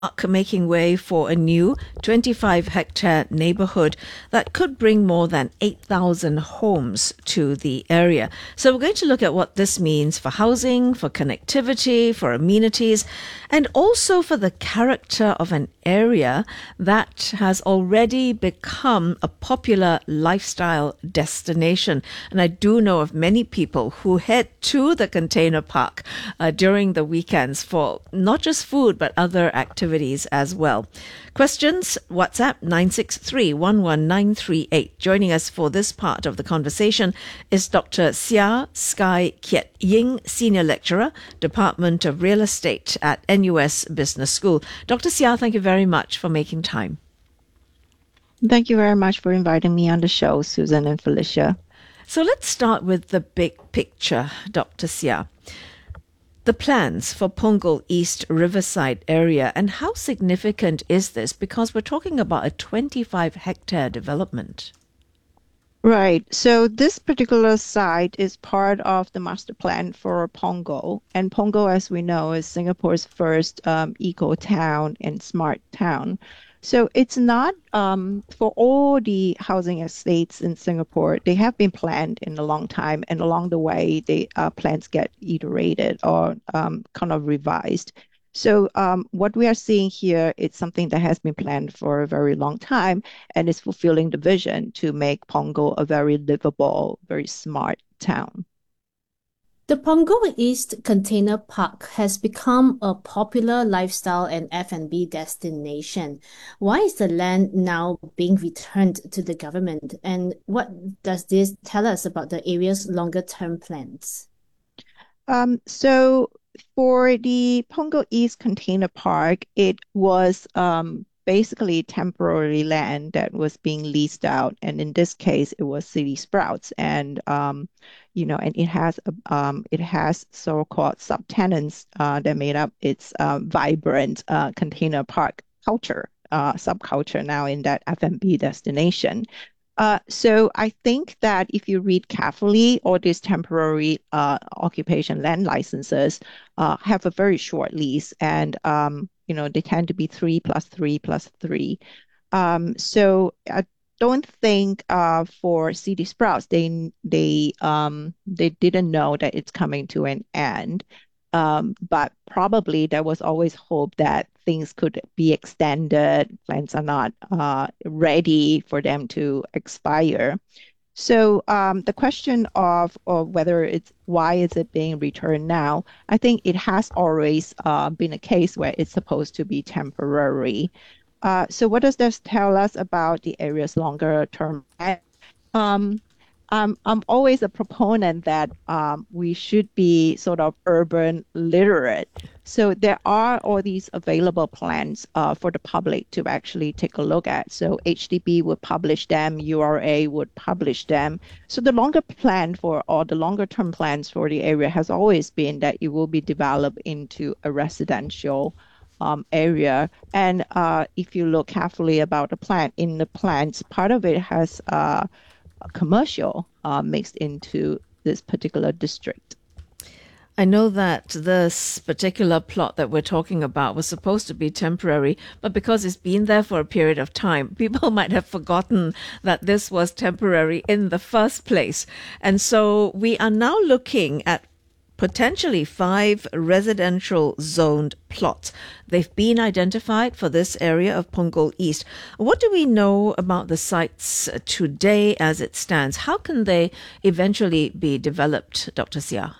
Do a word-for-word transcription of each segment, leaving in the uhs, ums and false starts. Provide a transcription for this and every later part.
making way for a new twenty-five hectare neighborhood that could bring more than eight thousand homes to the area. So we're going to look at what this means for housing, for connectivity, for amenities, and also for the character of an area that has already become a popular lifestyle destination. And I do know of many people who head to the container park uh, during the weekends for not just food, but other activities as well. Questions? WhatsApp nine six three, one one nine three eight. Joining us for this part of the conversation is Doctor Seah Sky Kiat Ying, Senior Lecturer, Department of Real Estate at N U S Business School. Doctor Seah, thank you very much for making time. Thank you very much for inviting me on the show, Susan and Felicia. So let's start with the big picture, Doctor Seah. The plans for Punggol East Riverside area, and how significant is this? Because we're talking about a twenty-five hectare development. Right. So this particular site is part of the master plan for Punggol. And Punggol, as we know, is Singapore's first um, eco town and smart town. So it's not um, for all the housing estates in Singapore. They have been planned in a long time, and along the way, the uh, plans get iterated or um, kind of revised. So um, what we are seeing here is something that has been planned for a very long time, and is fulfilling the vision to make Punggol a very livable, very smart town. The Punggol East Container Park has become a popular lifestyle and F and B destination. Why is the land now being returned to the government? And what does this tell us about the area's longer-term plans? Um, so for the Punggol East Container Park, it was um, basically temporary land that was being leased out. And in this case, it was City Sprouts. And um, you know, and it has a, um, it has so-called subtenants uh, that made up its uh, vibrant uh, container park culture, uh, subculture now in that F and B destination. Uh, so I think that if you read carefully, all these temporary uh, occupation land licenses uh, have a very short lease, and um, you know they tend to be three plus three plus three. Um, so I don't think uh, for City Sprouts they they um, they didn't know that it's coming to an end. Um, but probably there was always hope that things could be extended. Plans are not uh, ready for them to expire. So um, the question of, of whether it's why is it being returned now, I think it has always uh, been a case where it's supposed to be temporary. Uh, so what does this tell us about the area's longer term? Um, I'm I'm always a proponent that um, we should be sort of urban literate. So there are all these available plans uh, for the public to actually take a look at. So H D B would publish them, U R A would publish them. So the longer plan for, or the longer term plans for the area has always been that it will be developed into a residential um, area. And uh, if you look carefully about the plan, in the plans, part of it has uh, commercial uh, mixed into this particular district. I know that this particular plot that we're talking about was supposed to be temporary, but because it's been there for a period of time, people might have forgotten that this was temporary in the first place. And so we are now looking at potentially five residential zoned plots. They've been identified for this area of Punggol East. What do we know about the sites today as it stands? How can they eventually be developed, Doctor Seah?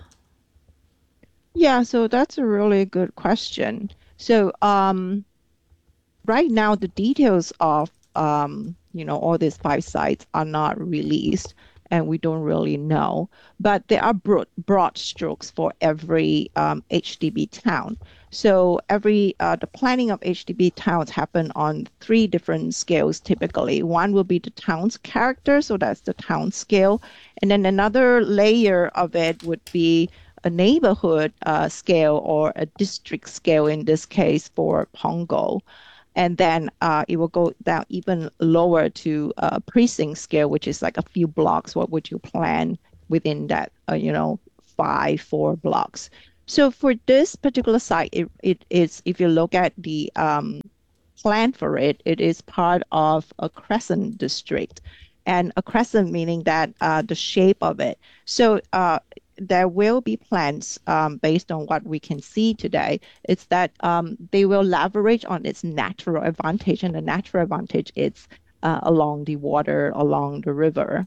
Yeah, so that's a really good question. So um, right now, the details of um, you know all these five sites are not released, and we don't really know. But there are broad, broad strokes for every um, H D B town. So every uh, the planning of H D B towns happen on three different scales typically. One will be the town's character, so that's the town scale, and then another layer of it would be a neighborhood uh, scale or a district scale in this case for Punggol. And then uh, it will go down even lower to uh, precinct scale, which is like a few blocks. What would you plan within that, uh, you know, five, four blocks? So for this particular site, it, it is, if you look at the um, plan for it, it is part of a crescent district. And a crescent meaning that uh, the shape of it. So uh, there will be plans um, based on what we can see today. It's that um, they will leverage on its natural advantage, and the natural advantage is uh, along the water, along the river.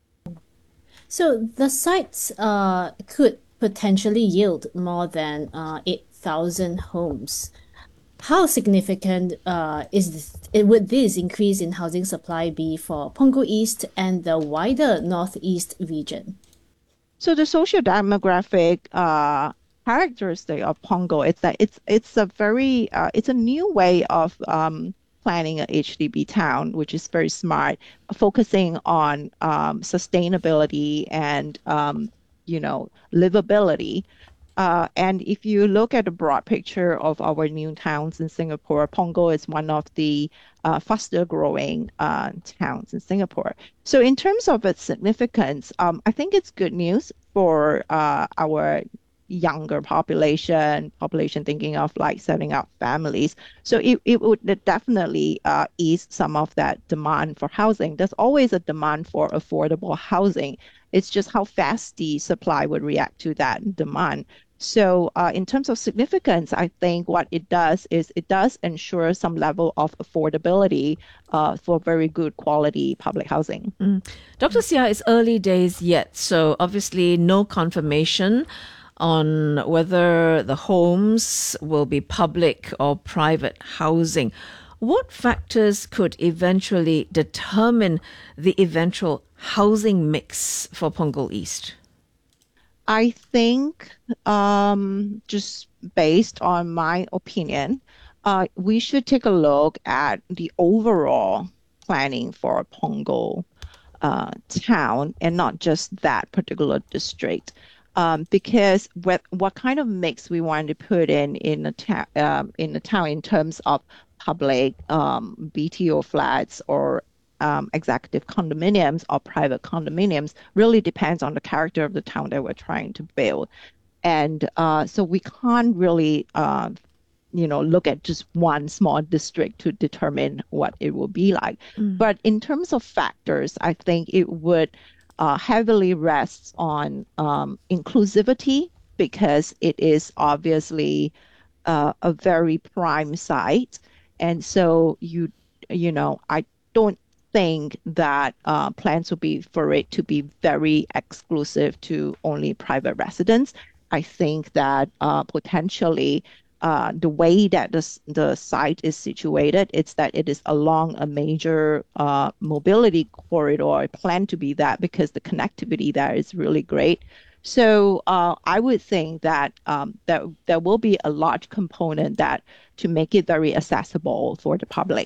So the sites uh, could potentially yield more than uh, eight thousand homes. How significant uh, is this, would this increase in housing supply be for Punggol East and the wider Northeast region? So the social demographic uh, characteristic of Punggol is that it's it's a very uh, it's a new way of um, planning a H D B town, which is very smart, focusing on um, sustainability and um, you know livability. Uh, and if you look at the broad picture of our new towns in Singapore, Punggol is one of the uh, faster growing uh, towns in Singapore. So in terms of its significance, um, I think it's good news for uh, our younger population, population thinking of like setting up families. So it, it would definitely uh, ease some of that demand for housing. There's always a demand for affordable housing. It's just how fast the supply would react to that demand. So uh, in terms of significance, I think what it does is it does ensure some level of affordability uh, for very good quality public housing. Mm. Doctor Seah, it's early days yet, so obviously no confirmation on whether the homes will be public or private housing. What factors could eventually determine the eventual housing mix for Punggol East? I think, um, just based on my opinion, uh, we should take a look at the overall planning for Punggol uh, town and not just that particular district. Um, because what what kind of mix we want to put in in the town um, in the town in terms of public um, B T O flats or um, executive condominiums or private condominiums really depends on the character of the town that we're trying to build. And uh, so we can't really, uh, you know, look at just one small district to determine what it will be like. Mm. But in terms of factors, I think it would uh, heavily rest on um, inclusivity because it is obviously uh, a very prime site. And so you, you know, I don't think that uh, plans will be for it to be very exclusive to only private residents. I think that uh, potentially uh, the way that the, the site is situated, it's that it is along a major uh, mobility corridor, planned to be that because the connectivity there is really great. So uh, I would think that um, that there will be a large component that to make it very accessible for the public.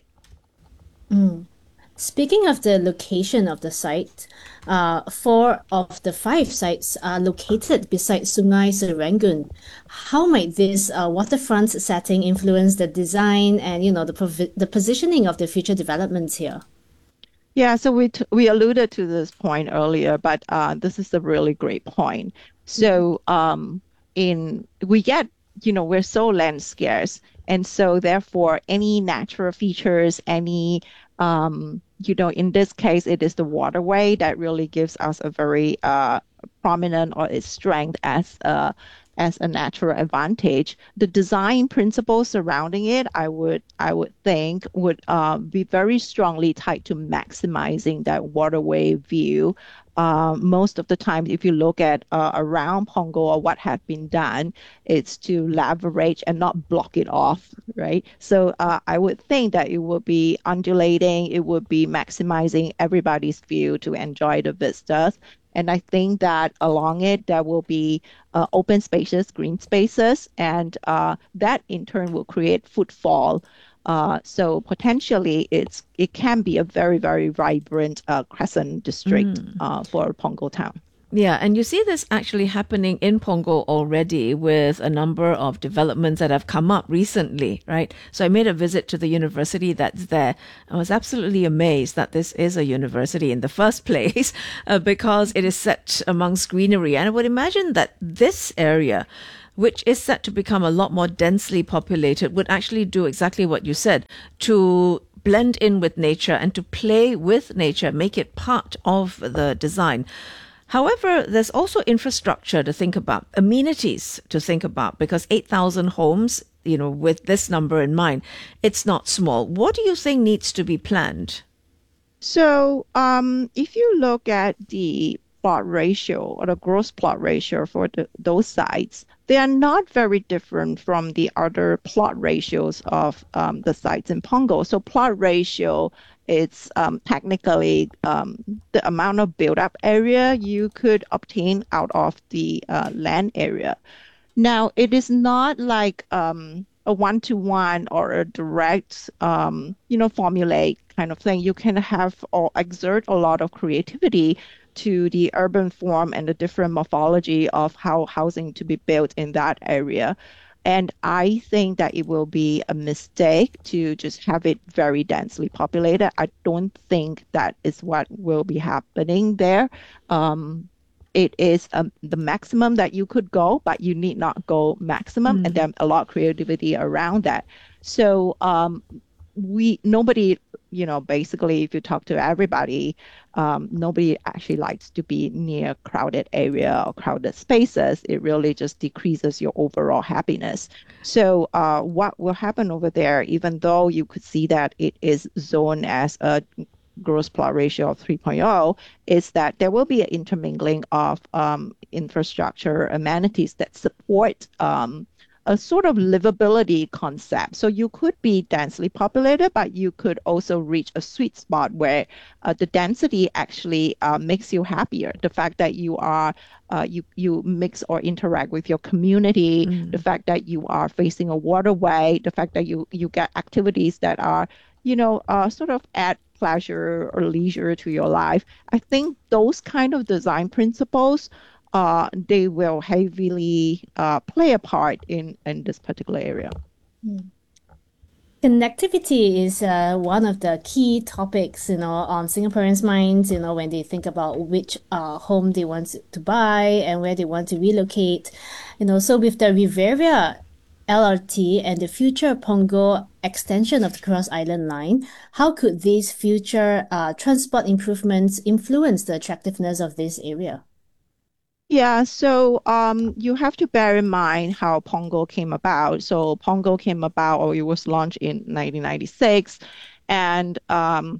Mm. Speaking of the location of the site, uh, four of the five sites are located beside Sungai Serangoon. How might this uh, waterfront setting influence the design and, you know, the provi- the positioning of the future developments here? Yeah, so we t- we alluded to this point earlier, but uh, this is a really great point. So um, in we get, you know, we're so land scarce, and so therefore any natural features, any um, you know, in this case, it is the waterway that really gives us a very uh, prominent or its strength as a as a natural advantage. The design principles surrounding it, I would I would think, would uh, be very strongly tied to maximizing that waterway view. Uh, most of the time, if you look at uh, around Punggol or what has been done, it's to leverage and not block it off, right? So uh, I would think that it would be undulating, it would be maximizing everybody's view to enjoy the vistas. And I think that along it, there will be uh, open spaces, green spaces, and uh, that in turn will create footfall. Uh, so potentially, it's it can be a very, very vibrant uh, crescent district mm. uh, for Punggol town. Yeah, and you see this actually happening in Punggol already with a number of developments that have come up recently, right? So I made a visit to the university that's there. I was absolutely amazed that this is a university in the first place uh, because it is set amongst greenery. And I would imagine that this area which is set to become a lot more densely populated, would actually do exactly what you said, to blend in with nature and to play with nature, make it part of the design. However, there's also infrastructure to think about, amenities to think about, because eight thousand homes, you know, with this number in mind, it's not small. What do you think needs to be planned? So, um, if you look at the plot ratio or the gross plot ratio for the, those sites, they are not very different from the other plot ratios of um, the sites in Punggol. So, plot ratio, it's um, technically um, the amount of built-up area you could obtain out of the uh, land area. Now, it is not like um, a one-to-one or a direct, um, you know, formulaic kind of thing. You can have or exert a lot of creativity to the urban form and the different morphology of how housing to be built in that area. And I think that it will be a mistake to just have it very densely populated. I don't think that is what will be happening there. Um, it is um, the maximum that you could go, but you need not go maximum, and then a lot of creativity around that. So um, we nobody, you know, basically, if you talk to everybody, um, nobody actually likes to be near crowded area or crowded spaces. It really just decreases your overall happiness. So uh, what will happen over there, even though you could see that it is zoned as a gross plot ratio of three point oh, is that there will be an intermingling of um, infrastructure amenities that support um, a sort of livability concept. So you could be densely populated, but you could also reach a sweet spot where uh, the density actually uh, makes you happier. The fact that you are uh, you you mix or interact with your community, mm. the fact that you are facing a waterway, the fact that you you get activities that are, you know, uh, sort of add pleasure or leisure to your life. I think those kind of design principles, uh, they will heavily uh, play a part in, in this particular area. Mm. Connectivity is uh, one of the key topics, you know, on Singaporeans' minds, you know, when they think about which uh, home they want to buy and where they want to relocate. You know, so with the Riviera L R T and the future Punggol extension of the Cross Island Line, how could these future uh, transport improvements influence the attractiveness of this area? Yeah, so um, you have to bear in mind how Punggol came about. So Punggol came about, or it was launched in nineteen ninety-six, and um,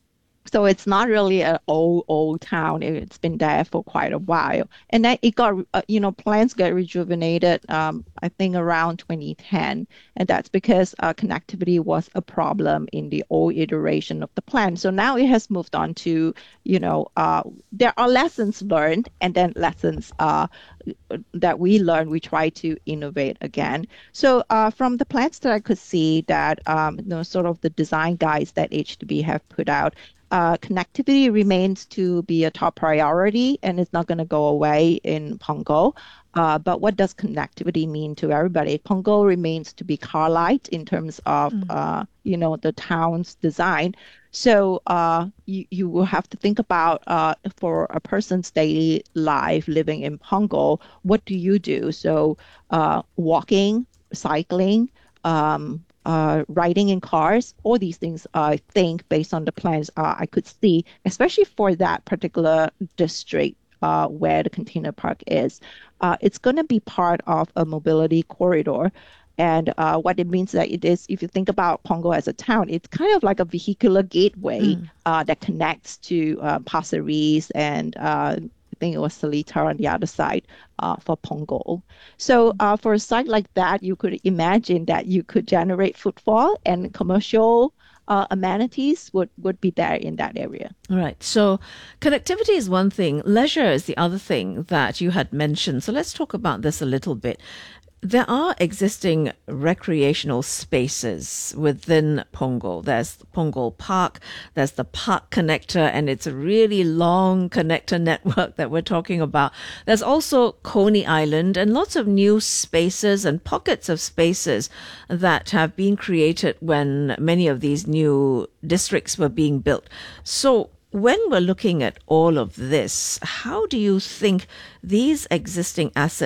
so it's not really an old, old town. It's been there for quite a while. And then it got, uh, you know, plans got rejuvenated, um, I think around twenty ten. And that's because uh, connectivity was a problem in the old iteration of the plan. So now it has moved on to, you know, uh, there are lessons learned, and then lessons uh, that we learn, we try to innovate again. So uh, from the plans that I could see that, um, you know, sort of the design guides that H D B have put out, Uh, connectivity remains to be a top priority, and it's not going to go away in Punggol. Uh, but what does connectivity mean to everybody? Punggol remains to be car light in terms of, mm. uh, you know, the town's design. So uh, you, you will have to think about uh, for a person's daily life living in Punggol, what do you do? So uh, walking, cycling, um, Uh, riding in cars, all these things, uh, I think, based on the plans, uh, I could see, especially for that particular district uh, where the container park is, uh, it's going to be part of a mobility corridor. And uh, what it means that it is, if you think about Punggol as a town, it's kind of like a vehicular gateway mm. uh, that connects to uh, Pasir Ris and uh, I think it was Seletar on the other side uh, for Punggol. So uh, for a site like that, you could imagine that you could generate footfall, and commercial uh, amenities would, would be there in that area. All right. So connectivity is one thing. Leisure is the other thing that you had mentioned. So let's talk about this a little bit. There are existing recreational spaces within Punggol. There's Punggol Park, there's the Park Connector, and it's a really long connector network that we're talking about. There's also Coney Island and lots of new spaces and pockets of spaces that have been created when many of these new districts were being built. So when we're looking at all of this, how do you think these existing assets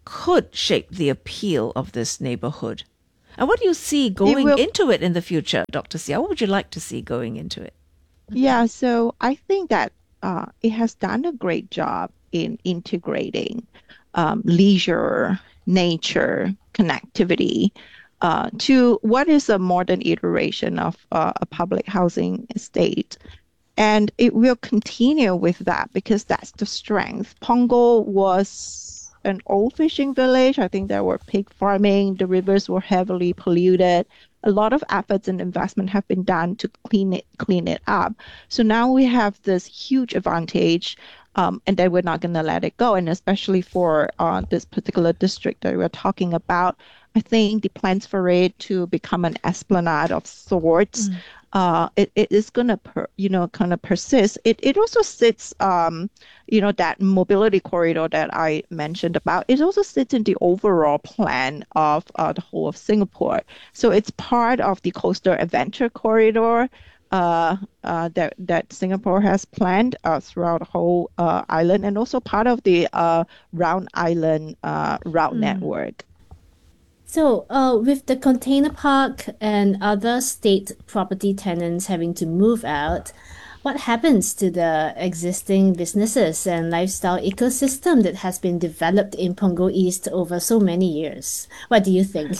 could shape the appeal of this neighborhood? And what do you see going will, into it in the future, Doctor Sia? What would you like to see going into it? yeah, so I think that uh, it has done a great job in integrating um, leisure, nature, connectivity uh, to what is a modern iteration of uh, a public housing estate. And it will continue with that because that's the strength. Pongo was an old fishing village. I think there were pig farming. The rivers were heavily polluted. A lot of efforts and investment have been done to clean it, clean it up. So now we have this huge advantage, um, and then we're not going to let it go. And especially for uh, this particular district that we're talking about, I think the plans for it to become an esplanade of sorts. Mm. Uh, it, it is going to, per, you know, kind of persist. It it also sits, um, you know, that mobility corridor that I mentioned about. It also sits in the overall plan of uh, the whole of Singapore. So it's part of the coastal adventure corridor uh, uh, that that Singapore has planned uh, throughout the whole uh, island, and also part of the uh, Round Island uh, route mm. network. So, uh, with the container park and other state property tenants having to move out, what happens to the existing businesses and lifestyle ecosystem that has been developed in Punggol East over so many years? What do you think?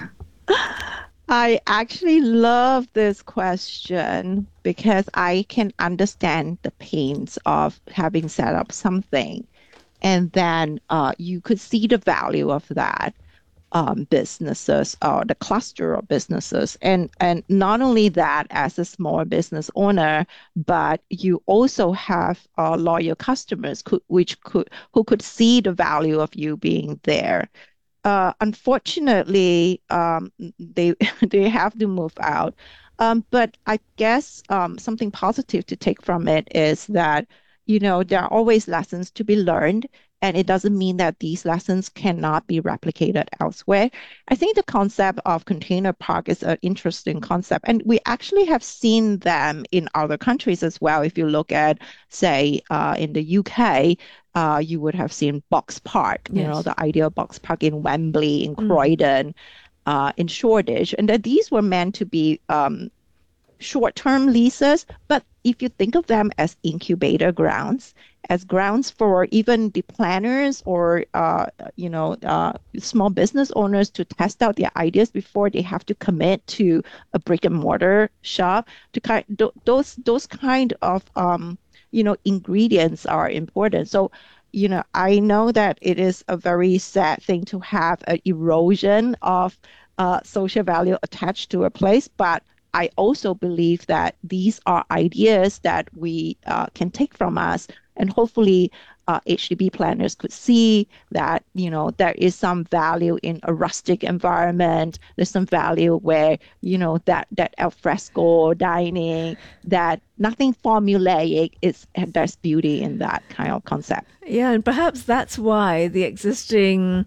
I actually love this question because I can understand the pains of having set up something, and then uh, you could see the value of that. Um, businesses or the cluster of businesses, and and not only that, as a small business owner, but you also have uh, loyal customers could, which could who could see the value of you being there. Uh, unfortunately, um, they they have to move out. Um, but I guess um, something positive to take from it is that, you know, there are always lessons to be learned. And it doesn't mean that these lessons cannot be replicated elsewhere. I think the concept of container park is an interesting concept. And we actually have seen them in other countries as well. If you look at, say, uh, in the U K, uh, you would have seen Box Park, you yes. know, the ideal Box Park in Wembley, in Croydon, mm. uh, in Shoreditch. And that these were meant to be um, short-term leases, but if you think of them as incubator grounds, as grounds for even the planners or, uh, you know, uh, small business owners to test out their ideas before they have to commit to a brick and mortar shop, to kind those those kind of, um, you know, ingredients are important. So, you know, I know that it is a very sad thing to have an erosion of uh, social value attached to a place, but I also believe that these are ideas that we uh, can take from us, and hopefully uh, H D B planners could see that, you know, there is some value in a rustic environment. There's some value where, you know, that, that al fresco dining, that nothing formulaic, is there's beauty in that kind of concept. Yeah, and perhaps that's why the existing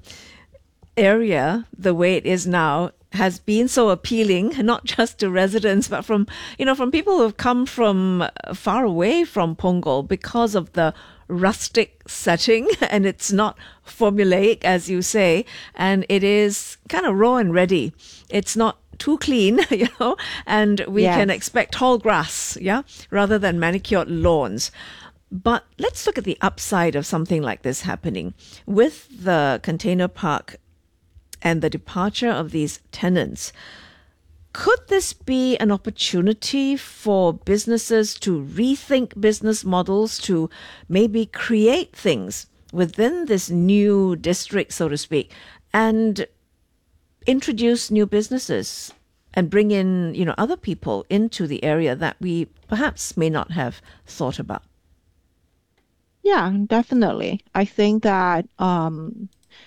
area, the way it is now, has been so appealing, not just to residents, but from, you know, from people who have come from far away from Punggol because of the rustic setting, and it's not formulaic, as you say, and it is kind of raw and ready. It's not too clean, you know, and we yes. can expect tall grass, yeah, rather than manicured lawns. But let's look at the upside of something like this happening. With the container park and the departure of these tenants, could this be an opportunity for businesses to rethink business models, to maybe create things within this new district, so to speak, and introduce new businesses and bring in, you know, other people into the area that we perhaps may not have thought about? Yeah, definitely. I think that um,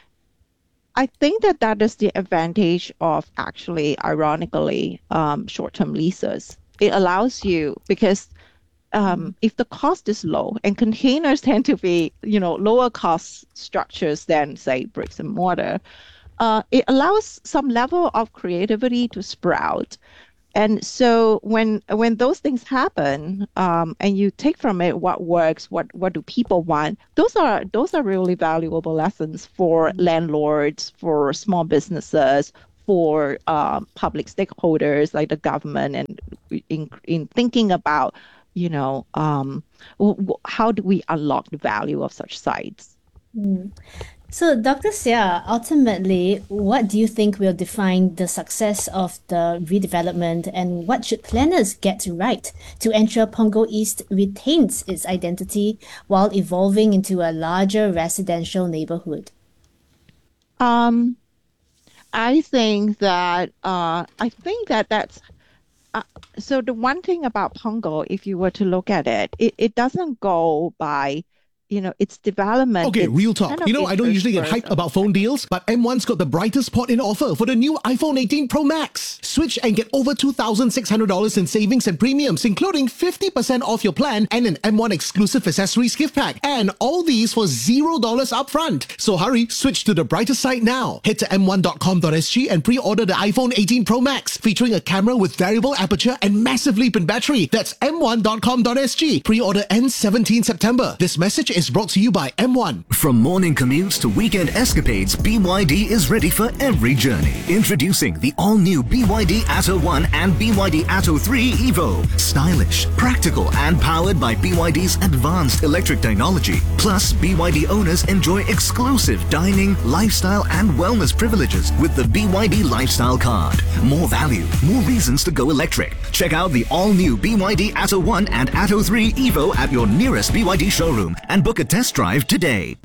I think that that is the advantage of actually, ironically, um, short-term leases. It allows you, because um, if the cost is low, and containers tend to be, you know, lower cost structures than, say, bricks and mortar, uh, it allows some level of creativity to sprout. And so when when those things happen, um, and you take from it what works, what what do people want, those are those are really valuable lessons for landlords, for small businesses, for um, public stakeholders like the government, and in in thinking about, you know, um, w- w- how do we unlock the value of such sites? Mm. So, Doctor Seah, ultimately, what do you think will define the success of the redevelopment, and what should planners get right to ensure Punggol East retains its identity while evolving into a larger residential neighborhood? Um, I think that uh, I think that that's uh, so the one thing about Punggol, if you were to look at it, it, it doesn't go by, you know, its development. Okay, It's real talk. kind of You know, I don't usually get interspersed hyped about phone deals, but M one's got the brightest spot in offer for the new iPhone eighteen Pro Max. Switch and get over two thousand six hundred dollars in savings and premiums, including fifty percent off your plan and an M one exclusive accessories gift pack. And all these for zero dollars upfront. So hurry, switch to the brightest side now. Head to m one dot com dot s g and pre-order the iPhone eighteen Pro Max, featuring a camera with variable aperture and massive leap in battery. That's m one dot com dot s g. Pre-order ends seventeenth September. This message is brought to you by M one. From morning commutes to weekend escapades, B Y D is ready for every journey. Introducing the all-new B Y D Atto one and B Y D Atto three Evo. Stylish, practical, and powered by B Y D's advanced electric technology. Plus, B Y D owners enjoy exclusive dining, lifestyle, and wellness privileges with the B Y D Lifestyle Card. More value, more reasons to go electric. Check out the all-new B Y D Atto one and Atto three Evo at your nearest B Y D showroom and book a test drive today.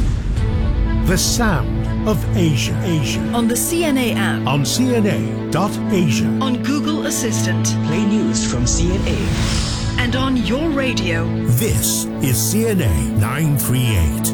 The sound of Asia. Asia. On the C N A app. On C N A dot Asia. On Google Assistant. Play news from C N A. And on your radio. This is C N A nine thirty-eight.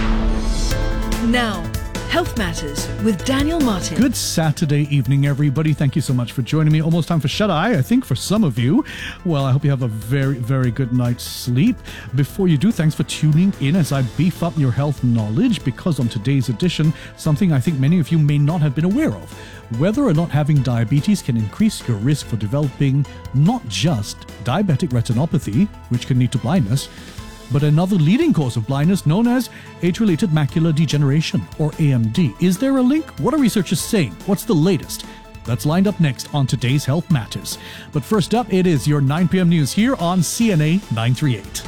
Now, Health Matters with Daniel Martin. Good Saturday evening, everybody. Thank you so much for joining me. Almost time for Shut Eye, I think, for some of you. Well, I hope you have a very, very good night's sleep. Before you do, thanks for tuning in as I beef up your health knowledge, because on today's edition, something I think many of you may not have been aware of. Whether or not having diabetes can increase your risk for developing not just diabetic retinopathy, which can lead to blindness, but another leading cause of blindness known as age-related macular degeneration, or A M D. Is there a link? What are researchers saying? What's the latest? That's lined up next on today's Health Matters. But first up, it is your nine p.m. news here on C N A nine thirty-eight.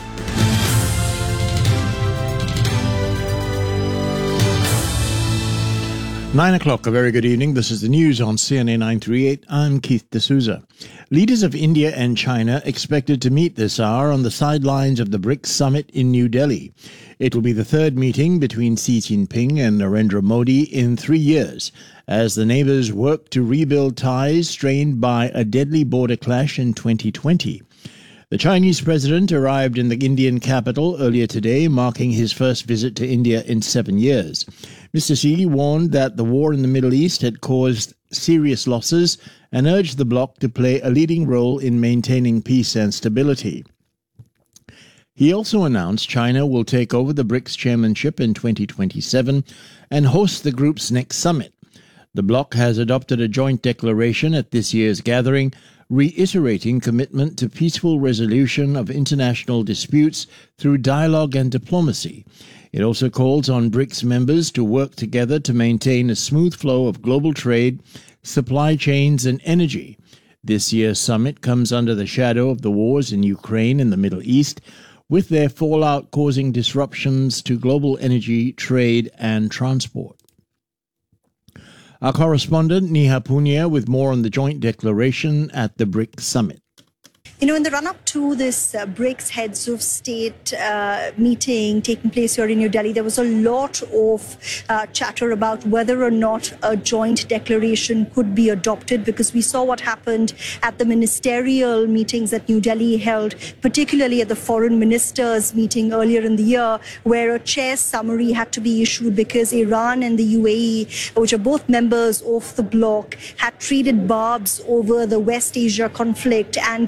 Nine o'clock, a very good evening. This is the news on C N A nine thirty-eight. I'm Keith D'Souza. Leaders of India and China expected to meet this hour on the sidelines of the BRICS summit in New Delhi. It will be the third meeting between Xi Jinping and Narendra Modi in three years, as the neighbors work to rebuild ties strained by a deadly border clash in twenty twenty. The Chinese president arrived in the Indian capital earlier today, marking his first visit to India in seven years. Mister Xi warned that the war in the Middle East had caused serious losses and urged the bloc to play a leading role in maintaining peace and stability. He also announced China will take over the BRICS chairmanship in twenty twenty-seven and host the group's next summit. The bloc has adopted a joint declaration at this year's gathering, reiterating commitment to peaceful resolution of international disputes through dialogue and diplomacy. It also calls on BRICS members to work together to maintain a smooth flow of global trade, supply chains, and energy. This year's summit comes under the shadow of the wars in Ukraine and the Middle East, with their fallout causing disruptions to global energy, trade, and transport. Our correspondent, Neha Punya, with more on the joint declaration at the BRICS summit. You know, in the run-up to this uh, BRICS heads of state uh, meeting taking place here in New Delhi, there was a lot of uh, chatter about whether or not a joint declaration could be adopted, because we saw what happened at the ministerial meetings that New Delhi held, particularly at the foreign ministers meeting earlier in the year, where a chair's summary had to be issued because Iran and the U A E, which are both members of the bloc, had traded barbs over the West Asia conflict, and they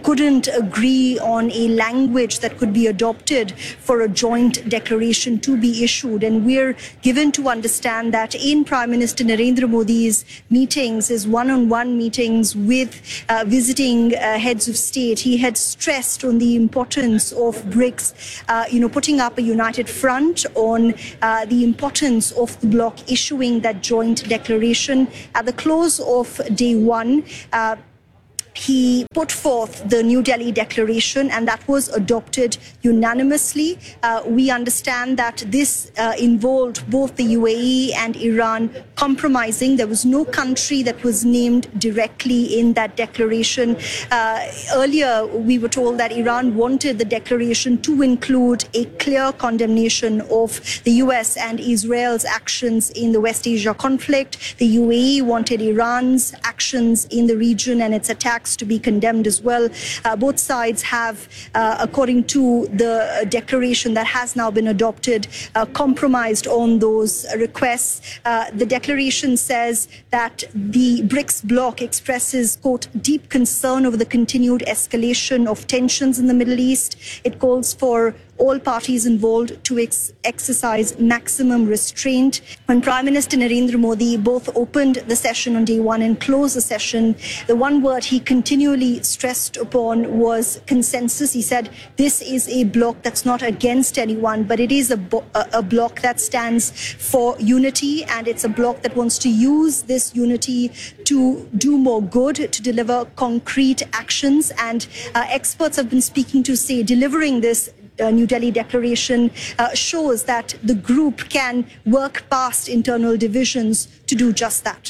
couldn't agree on a language that could be adopted for a joint declaration to be issued. And we're given to understand that in Prime Minister Narendra Modi's meetings, his one-on-one meetings with uh, visiting uh, heads of state, he had stressed on the importance of BRICS, uh, you know, putting up a united front on uh, the importance of the bloc issuing that joint declaration. At the close of day one, uh, he put forth the New Delhi Declaration, and that was adopted unanimously. Uh, we understand that this uh, involved both the U A E and Iran compromising. There was no country that was named directly in that declaration. Uh, earlier, we were told that Iran wanted the declaration to include a clear condemnation of the U S and Israel's actions in the West Asia conflict. The U A E wanted Iran's actions in the region and its attacks to be condemned as well. Uh, both sides have, uh, according to the declaration that has now been adopted, uh, compromised on those requests. Uh, the declaration says that the BRICS bloc expresses, quote, deep concern over the continued escalation of tensions in the Middle East. It calls for all parties involved to ex exercise maximum restraint. When Prime Minister Narendra Modi both opened the session on day one and closed the session, the one word he continually stressed upon was consensus. He said, this is a bloc that's not against anyone, but it is a, a, a bloc that stands for unity, and it's a bloc that wants to use this unity to do more good, to deliver concrete actions. And uh, experts have been speaking to say delivering this Uh, New Delhi Declaration uh, shows that the group can work past internal divisions to do just that.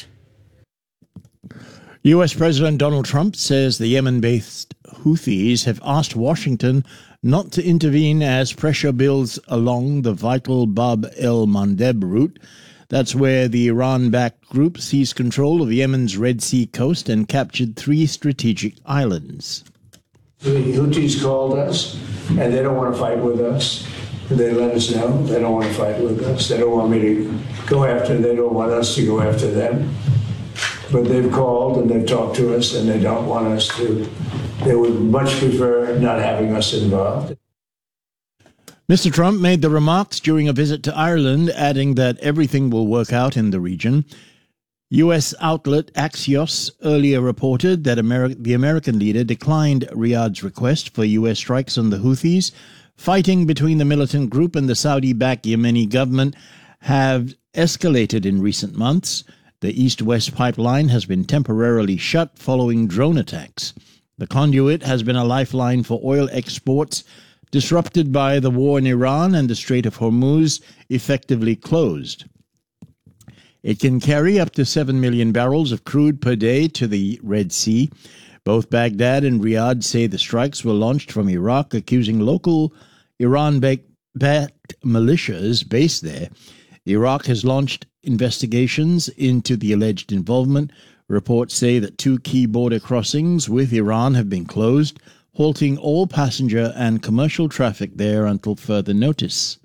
U S President Donald Trump says the Yemen-based Houthis have asked Washington not to intervene as pressure builds along the vital Bab el-Mandeb route. That's where the Iran-backed group seized control of Yemen's Red Sea coast and captured three strategic islands. The Houthis called us, and they don't want to fight with us. They let us know they don't want to fight with us. They don't want me to go after, they don't want us to go after them. But they've called and they've talked to us, and they don't want us to. They would much prefer not having us involved. Mister Trump made the remarks during a visit to Ireland, adding that everything will work out in the region. U S outlet Axios earlier reported that Ameri- the American leader declined Riyadh's request for U S strikes on the Houthis. Fighting between the militant group and the Saudi-backed Yemeni government have escalated in recent months. The east-west pipeline has been temporarily shut following drone attacks. The conduit has been a lifeline for oil exports, disrupted by the war in Iran, and the Strait of Hormuz effectively closed. It can carry up to seven million barrels of crude per day to the Red Sea. Both Baghdad and Riyadh say the strikes were launched from Iraq, accusing local Iran-backed militias based there. Iraq has launched investigations into the alleged involvement. Reports say that two key border crossings with Iran have been closed, halting all passenger and commercial traffic there until further notice.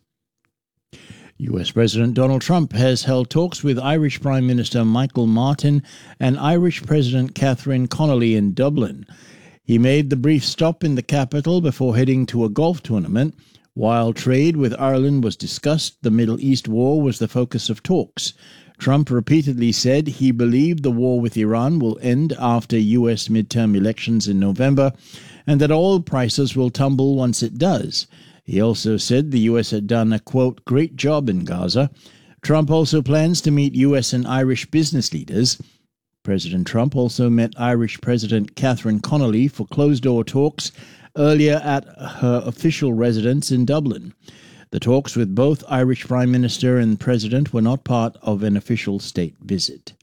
U S President Donald Trump has held talks with Irish Prime Minister Michael Martin and Irish President Catherine Connolly in Dublin. He made the brief stop in the capital before heading to a golf tournament. While trade with Ireland was discussed, the Middle East war was the focus of talks. Trump repeatedly said he believed the war with Iran will end after U S midterm elections in November, and that oil prices will tumble once it does. He also said the U S had done a, quote, great job in Gaza. Trump also plans to meet U S and Irish business leaders. President Trump also met Irish President Catherine Connolly for closed-door talks earlier at her official residence in Dublin. The talks with both Irish Prime Minister and President were not part of an official state visit.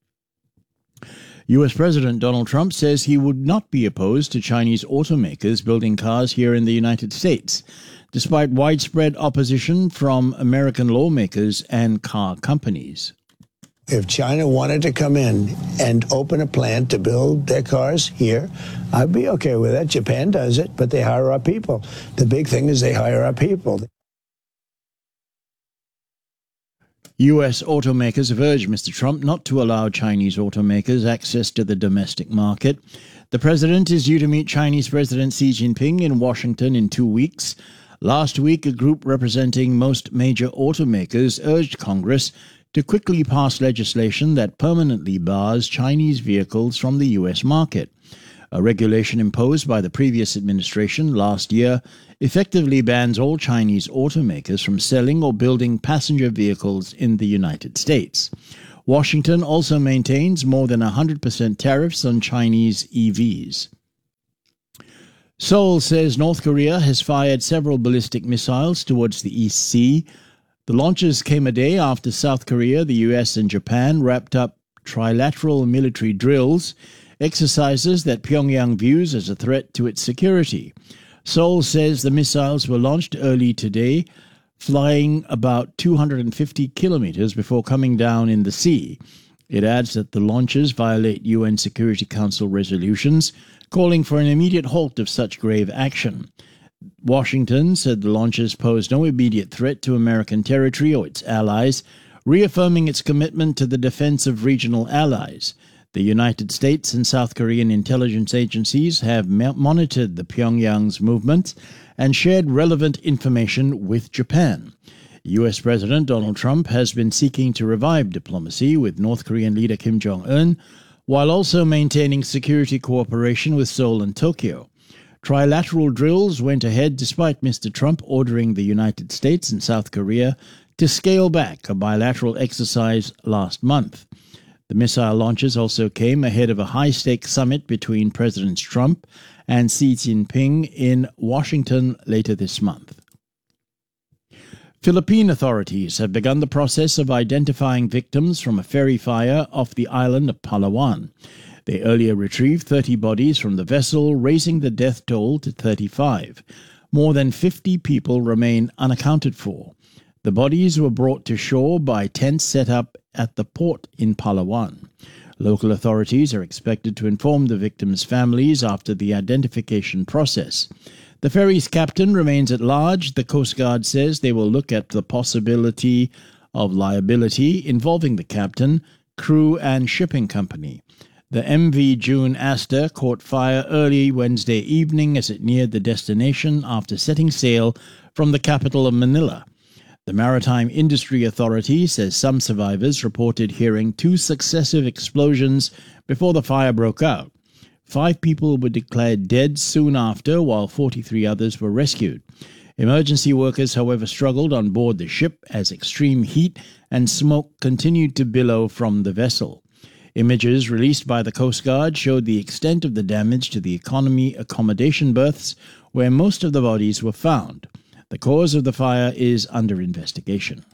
U S President Donald Trump says he would not be opposed to Chinese automakers building cars here in the United States, despite widespread opposition from American lawmakers and car companies. If China wanted to come in and open a plant to build their cars here, I'd be okay with that. Japan does it, but they hire our people. The big thing is they hire our people. U S automakers have urged Mister Trump not to allow Chinese automakers access to the domestic market. The president is due to meet Chinese President Xi Jinping in Washington in two weeks. Last week, a group representing most major automakers urged Congress to quickly pass legislation that permanently bars Chinese vehicles from the U S market. A regulation imposed by the previous administration last year effectively bans all Chinese automakers from selling or building passenger vehicles in the United States. Washington also maintains more than one hundred percent tariffs on Chinese E Vs. Seoul says North Korea has fired several ballistic missiles towards the East Sea. The launches came a day after South Korea, the U S, and Japan wrapped up trilateral military drills, exercises that Pyongyang views as a threat to its security. Seoul says the missiles were launched early today, flying about two hundred fifty kilometers before coming down in the sea. It adds that the launches violate U N Security Council resolutions, calling for an immediate halt of such grave action. Washington said the launches pose no immediate threat to American territory or its allies, reaffirming its commitment to the defense of regional allies. The United States and South Korean intelligence agencies have monitored the Pyongyang's movements and shared relevant information with Japan. U S. President Donald Trump has been seeking to revive diplomacy with North Korean leader Kim Jong-un, while also maintaining security cooperation with Seoul and Tokyo. Trilateral drills went ahead despite Mister Trump ordering the United States and South Korea to scale back a bilateral exercise last month. The missile launches also came ahead of a high-stakes summit between Presidents Trump and Xi Jinping in Washington later this month. Philippine authorities have begun the process of identifying victims from a ferry fire off the island of Palawan. They earlier retrieved thirty bodies from the vessel, raising the death toll to thirty-five. More than fifty people remain unaccounted for. The bodies were brought to shore by tents set up at the port in Palawan. Local authorities are expected to inform the victims' families after the identification process. The ferry's captain remains at large. The Coast Guard says they will look at the possibility of liability involving the captain, crew, and shipping company. The M V June Aster caught fire early Wednesday evening as it neared the destination after setting sail from the capital of Manila. The Maritime Industry Authority says some survivors reported hearing two successive explosions before the fire broke out. Five people were declared dead soon after, while forty-three others were rescued. Emergency workers, however, struggled on board the ship as extreme heat and smoke continued to billow from the vessel. Images released by the Coast Guard showed the extent of the damage to the economy accommodation berths, where most of the bodies were found. The cause of the fire is under investigation.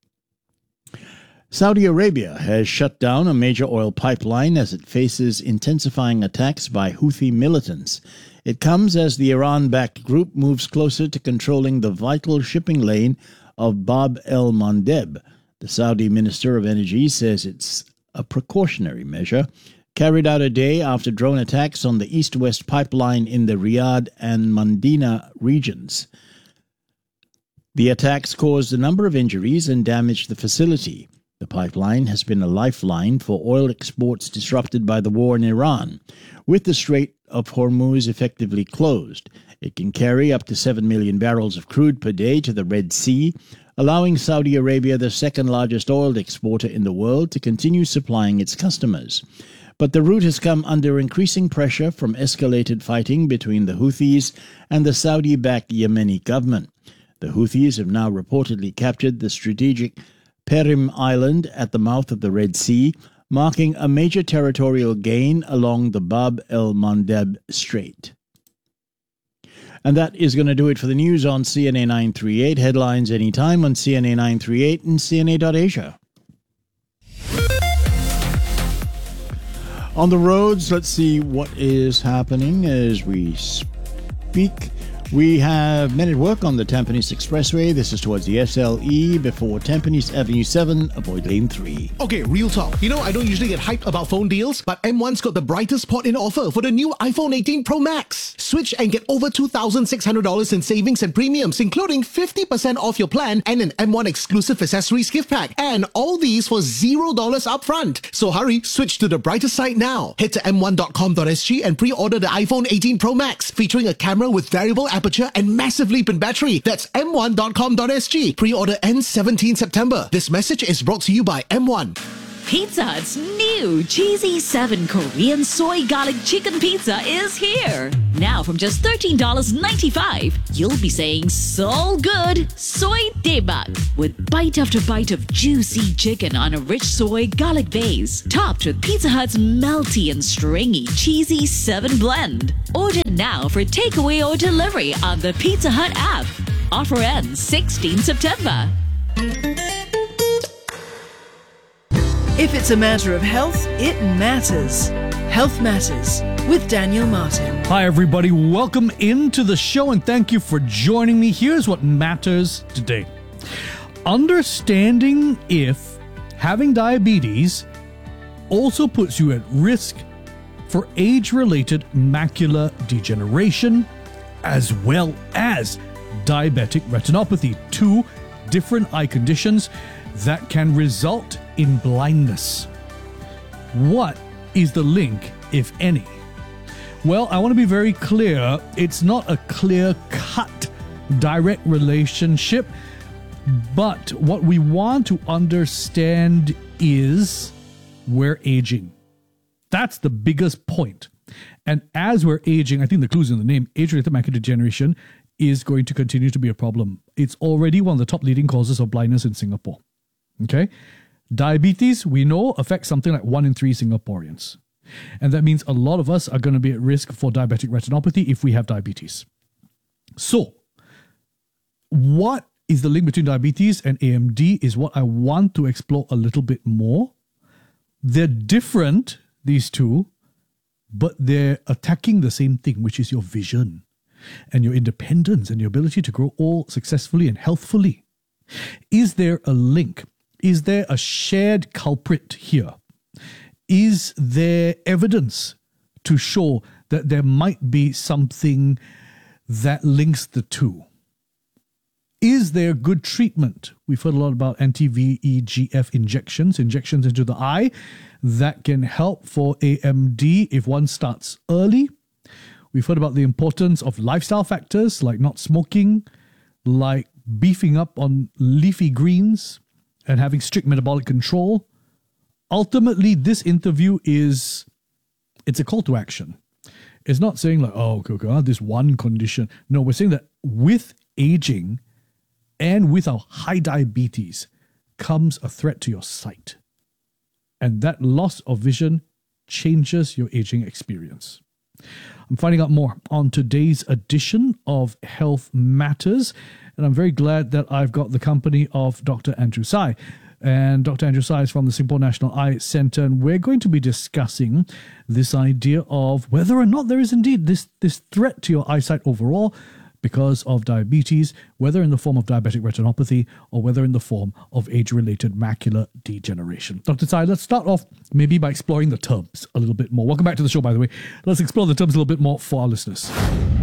Saudi Arabia has shut down a major oil pipeline as it faces intensifying attacks by Houthi militants. It comes as the Iran-backed group moves closer to controlling the vital shipping lane of Bab el-Mandeb. The Saudi Minister of Energy says it's a precautionary measure carried out a day after drone attacks on the east-west pipeline in the Riyadh and Mandina regions. The attacks caused a number of injuries and damaged the facility. The pipeline has been a lifeline for oil exports disrupted by the war in Iran. With the Strait of Hormuz effectively closed, it can carry up to seven million barrels of crude per day to the Red Sea, allowing Saudi Arabia, the second-largest oil exporter in the world, to continue supplying its customers. But the route has come under increasing pressure from escalated fighting between the Houthis and the Saudi-backed Yemeni government. The Houthis have now reportedly captured the strategic Perim Island at the mouth of the Red Sea, marking a major territorial gain along the Bab el-Mandeb Strait. And that is going to do it for the news on C N A nine thirty-eight. Headlines anytime on C N A nine thirty-eight and C N A dot Asia. On the roads, let's see what is happening as we speak. We have men at work on the Tampines Expressway. This is towards the S L E before Tampines Avenue seven. Avoid lane three. Okay, real talk. You know, I don't usually get hyped about phone deals, but M one's got the brightest spot in offer for the new iPhone eighteen Pro Max. Switch and get over two thousand six hundred dollars in savings and premiums, including fifty percent off your plan and an M one exclusive accessories gift pack. And all these for zero dollars upfront. So hurry, switch to the brightest side now. Head to m one dot com dot s g and pre-order the iPhone eighteen Pro Max, featuring a camera with variable aperture and massive leap in battery. That's m one dot com dot s g. Pre-order ends seventeenth September. This message is brought to you by M one. Pizza Hut's new Cheesy seven Korean Soy Garlic Chicken Pizza is here. Now from just thirteen dollars and ninety-five cents, you'll be saying so good, soy daebak, with bite after bite of juicy chicken on a rich soy garlic base, topped with Pizza Hut's melty and stringy Cheesy seven blend. Order now for takeaway or delivery on the Pizza Hut app. Offer ends sixteenth September. If it's a matter of health, it matters. Health Matters with Daniel Martin. Hi, everybody. Welcome into the show and thank you for joining me. Here's what matters today. Understanding if having diabetes also puts you at risk for age-related macular degeneration as well as diabetic retinopathy, two different eye conditions that can result in blindness. What is the link, if any? Well, I want to be very clear. It's not a clear-cut, direct relationship, but what we want to understand is we're aging. That's the biggest point. And as we're aging, I think the clue's in the name, age-related macular degeneration is going to continue to be a problem. It's already one of the top leading causes of blindness in Singapore. Okay? Diabetes, we know, affects something like one in three Singaporeans. And that means a lot of us are going to be at risk for diabetic retinopathy if we have diabetes. So, what is the link between diabetes and A M D is what I want to explore a little bit more. They're different, these two, but they're attacking the same thing, which is your vision and your independence and your ability to grow old successfully and healthfully. Is there a link? Is there a shared culprit here? Is there evidence to show that there might be something that links the two? Is there good treatment? We've heard a lot about anti V E G F injections, injections into the eye that can help for A M D if one starts early. We've heard about the importance of lifestyle factors like not smoking, like beefing up on leafy greens and having strict metabolic control. Ultimately, this interview is, it's a call to action. It's not saying like, oh, okay, okay, this one condition. No, we're saying that with aging and with our high diabetes comes a threat to your sight. And that loss of vision changes your aging experience. I'm finding out more on today's edition of Health Matters, and I'm very glad that I've got the company of Doctor Andrew Tsai. And Doctor Andrew Tsai is from the Singapore National Eye Centre, and we're going to be discussing this idea of whether or not there is indeed this, this threat to your eyesight overall because of diabetes, whether in the form of diabetic retinopathy or whether in the form of age-related macular degeneration. Doctor Tsai, let's start off maybe by exploring the terms a little bit more. Welcome back to the show, by the way. Let's explore the terms a little bit more for our listeners.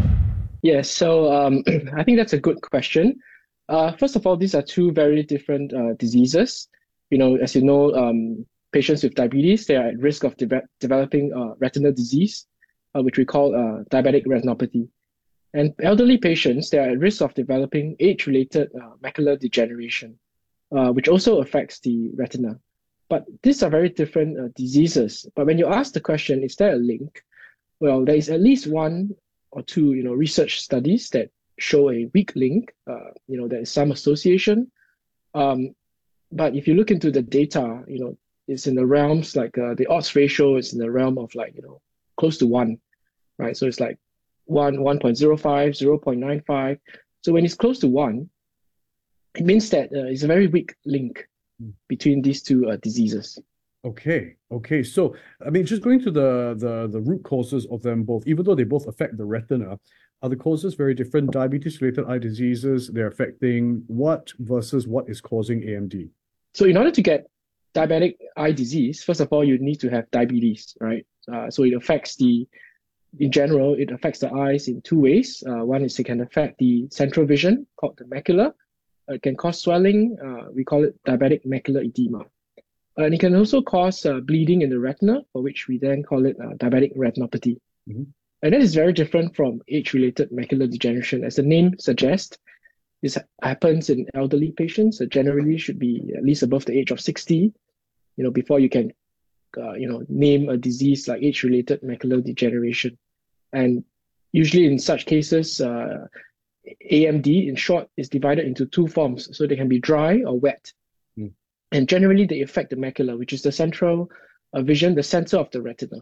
Yes, so um, I think that's a good question. Uh, first of all, these are two very different uh, diseases. You know, as you know, um, patients with diabetes, they are at risk of de- developing uh, retinal disease, uh, which we call uh, diabetic retinopathy. And elderly patients, they are at risk of developing age-related uh, macular degeneration, uh, which also affects the retina. But these are very different uh, diseases. But when you ask the question, is there a link? Well, there is at least one or two, you know, research studies that show a weak link. Uh, you know, there is some association. Um, but if you look into the data, you know, it's in the realms like uh, the odds ratio is in the realm of like, you know, close to one, right? So it's like one, one point zero five, zero point nine five. So when it's close to one, it means that uh, it's a very weak link between these two uh, diseases. Okay, okay. So, I mean, just going to the the the root causes of them both, even though they both affect the retina, are the causes very different? Diabetes-related eye diseases, they're affecting what versus what is causing A M D? So in order to get diabetic eye disease, first of all, you need to have diabetes, right? Uh, so it affects the, in general, it affects the eyes in two ways. Uh, one is it can affect the central vision, called the macula. It can cause swelling. Uh, we call it diabetic macular edema. And it can also cause uh, bleeding in the retina, for which we then call it uh, diabetic retinopathy. Mm-hmm. And that is very different from age-related macular degeneration. As the name suggests, this happens in elderly patients. It generally should be at least above the age of sixty, you know, before you can, uh, you know, name a disease like age-related macular degeneration. And usually in such cases, uh, A M D, in short, is divided into two forms. So they can be dry or wet. Mm. And generally they affect the macula, which is the central uh, vision, the center of the retina.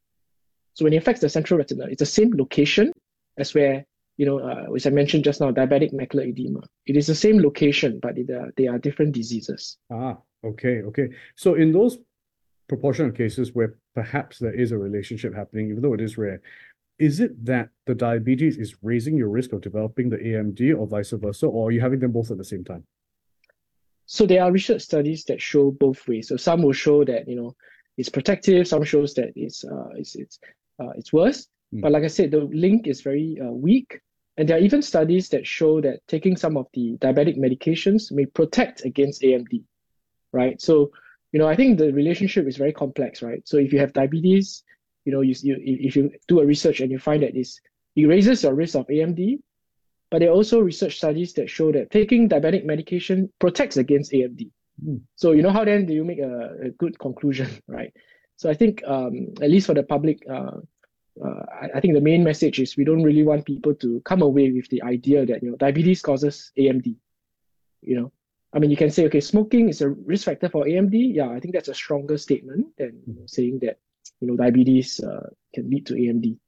So when it affects the central retina, it's the same location as where, you know, uh, as I mentioned just now, diabetic macular edema. It is the same location, but it, uh, they are different diseases. Ah, okay, okay. So in those proportion of cases where perhaps there is a relationship happening, even though it is rare, is it that the diabetes is raising your risk of developing the A M D or vice versa, or are you having them both at the same time? So there are research studies that show both ways. So some will show that, you know, it's protective, some shows that it's uh, it's it's uh, it's worse. Mm. But like I said, the link is very uh, weak. And there are even studies that show that taking some of the diabetic medications may protect against A M D, right? So, you know, I think the relationship is very complex, right? So if you have diabetes, you know, you, you if you do a research and you find that it's, it raises your risk of A M D, but there are also research studies that show that taking diabetic medication protects against A M D. Mm. So, you know, how then do you make a, a good conclusion, right? So I think, um, at least for the public, uh, uh, I, I think the main message is we don't really want people to come away with the idea that, you know, diabetes causes A M D. You know, I mean, you can say, okay, smoking is a risk factor for A M D. Yeah, I think that's a stronger statement than, you know, saying that, you know, diabetes uh, can lead to A M D.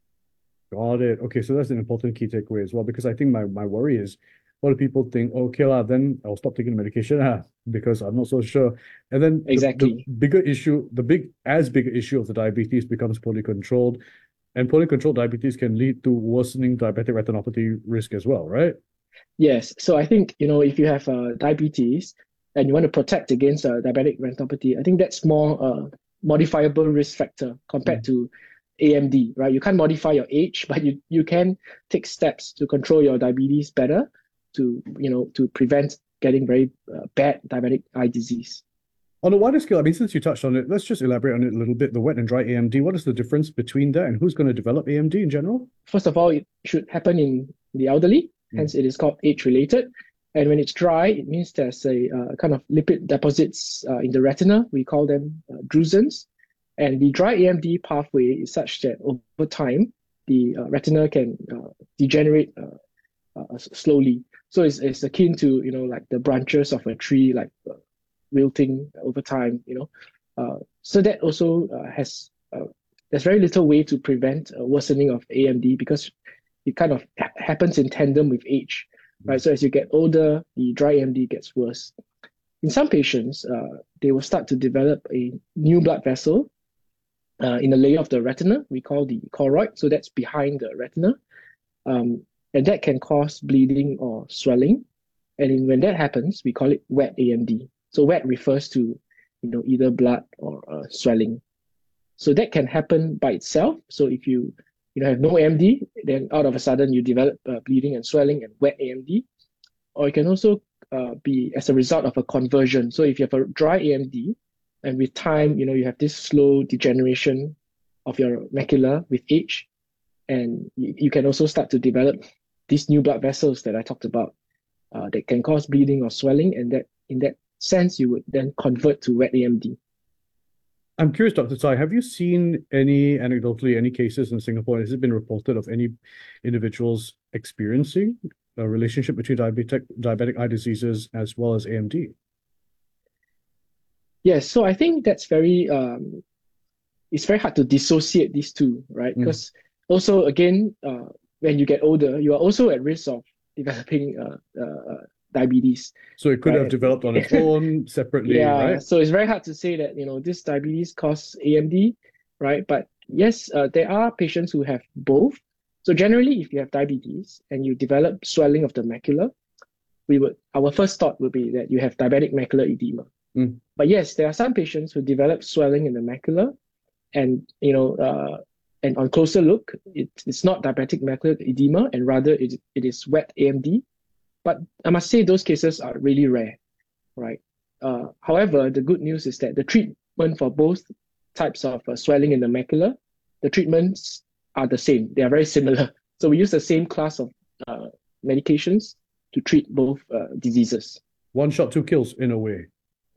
Got it. Okay, so that's an important key takeaway as well, because I think my, my worry is a lot of people think, okay, lah, then I'll stop taking the medication ah, because I'm not so sure. And then exactly. the, the bigger issue, the big, as big issue of the diabetes becomes poorly controlled. And poorly controlled diabetes can lead to worsening diabetic retinopathy risk as well, right? Yes. So I think, you know, if you have uh, diabetes and you want to protect against uh, diabetic retinopathy, I think that's more uh, modifiable risk factor compared mm. to A M D, right? You can't modify your age, but you, you can take steps to control your diabetes better to, you know, to prevent getting very uh, bad diabetic eye disease. On a wider scale, I mean, since you touched on it, let's just elaborate on it a little bit. The wet and dry A M D, what is the difference between that and who's going to develop A M D in general? First of all, it should happen in the elderly, mm. hence it is called age-related. And when it's dry, it means there's a uh, kind of lipid deposits uh, in the retina. We call them uh, drusens. And the dry A M D pathway is such that over time, the uh, retina can uh, degenerate uh, uh, slowly. So it's, it's akin to, you know, like the branches of a tree, like uh, wilting over time, you know. Uh, so that also uh, has, uh, there's very little way to prevent a worsening of A M D because it kind of ha- happens in tandem with age, right? So as you get older, the dry A M D gets worse. In some patients, uh, they will start to develop a new blood vessel Uh, in the layer of the retina, we call the choroid. So that's behind the retina. Um, and that can cause bleeding or swelling. And in, when that happens, we call it wet A M D. So wet refers to, you know, either blood or uh, swelling. So that can happen by itself. So if you, you know, have no A M D, then out of a sudden you develop uh, bleeding and swelling and wet A M D. Or it can also uh, be as a result of a conversion. So if you have a dry A M D, and with time, you know, you have this slow degeneration of your macula with age. And you, you can also start to develop these new blood vessels that I talked about uh, that can cause bleeding or swelling. And that in that sense, you would then convert to wet A M D. I'm curious, Doctor Tsai, have you seen any, anecdotally, any cases in Singapore? Has it been reported of any individuals experiencing a relationship between diabetic, diabetic eye diseases as well as A M D? Yes, so I think that's very, um, it's very hard to dissociate these two, right? Mm. Because also, again, uh, when you get older, you are also at risk of developing uh, uh, diabetes. So it could right? have developed on its own separately, Yeah, right? so it's very hard to say that, you know, this diabetes causes A M D, right? But yes, uh, there are patients who have both. So generally, if you have diabetes and you develop swelling of the macula, we would our first thought would be that you have diabetic macular edema. Mm. But yes, there are some patients who develop swelling in the macula, and you know, uh, and on closer look, it, it's not diabetic macular edema, and rather it, it is wet A M D. But I must say those cases are really rare, right? Uh, however, the good news is that the treatment for both types of uh, swelling in the macula, the treatments are the same. They are very similar. So we use the same class of uh, medications to treat both uh, diseases. One shot, two kills in a way.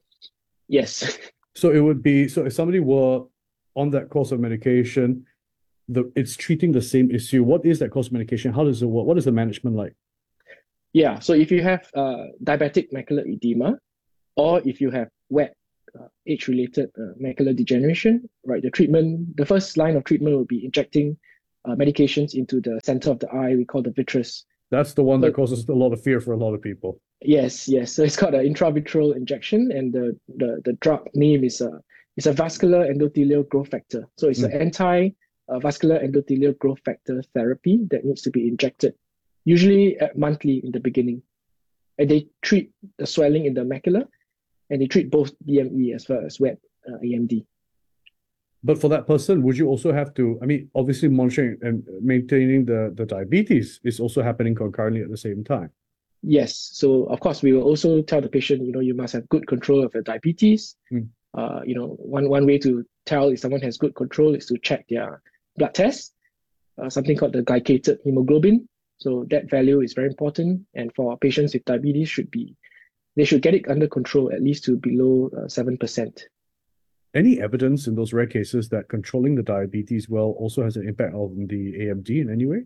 Yes. So it would be, so if somebody were on that course of medication, the it's treating the same issue. What is that course of medication? How does it work? What is the management like? Yeah, so if you have uh, diabetic macular edema, or if you have wet uh, age-related uh, macular degeneration, right, the treatment, the first line of treatment will be injecting uh, medications into the center of the eye, we call the vitreous. That's the one So- that causes a lot of fear for a lot of people. Yes, yes. So it's called an intravitreal injection, and the, the, the drug name is a it's a vascular endothelial growth factor. So it's an anti-vascular endothelial growth factor therapy that needs to be injected, usually at monthly in the beginning. And they treat the swelling in the macula, and they treat both D M E as well as wet uh, A M D. But for that person, would you also have to, I mean, obviously monitoring and maintaining the, the diabetes is also happening concurrently at the same time. Yes. So of course, we will also tell the patient, you know, you must have good control of your diabetes. Mm. Uh, you know, one, one way to tell if someone has good control is to check their blood test, uh, something called the glycated hemoglobin. So that value is very important. And for patients with diabetes, should be they should get it under control at least to below uh, seven percent. Any evidence in those rare cases that controlling the diabetes well also has an impact on the A M D in any way?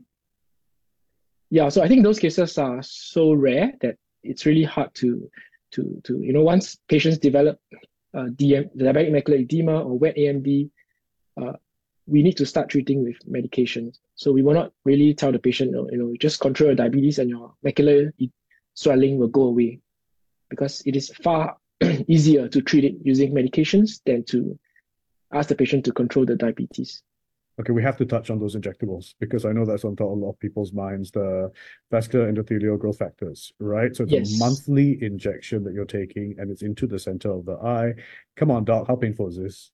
Yeah, so I think those cases are so rare that it's really hard to, to, to you know, once patients develop uh, D M, diabetic macular edema or wet A M D, uh, we need to start treating with medications. So we will not really tell the patient, you know, you know, just control your diabetes and your macular e- swelling will go away, because it is far easier to treat it using medications than to ask the patient to control the diabetes. Okay, we have to touch on those injectables because I know that's on top of a lot of people's minds, the vascular endothelial growth factors, right? So it's Yes. a monthly injection that you're taking and it's into the center of the eye. Come on, doc, how painful is this?